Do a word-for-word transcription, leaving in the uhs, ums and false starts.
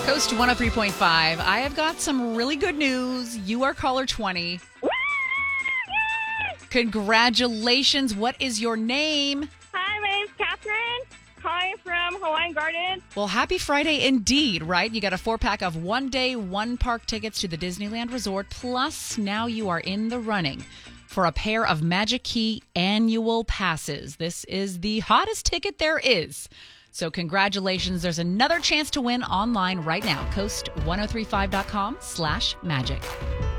Coast one oh three point five. I have got some really good news. You are caller twenty. Congratulations. What is your name? Hi, my name's Catherine. Calling from Hawaiian Gardens. Well, happy Friday indeed, right? You got a four-pack of one-day, one-park tickets to the Disneyland Resort. Plus, now you are in the running for a pair of Magic Key annual passes. This is the hottest ticket there is. So congratulations. There's another chance to win online right now. coast ten thirty-five dot com slash magic.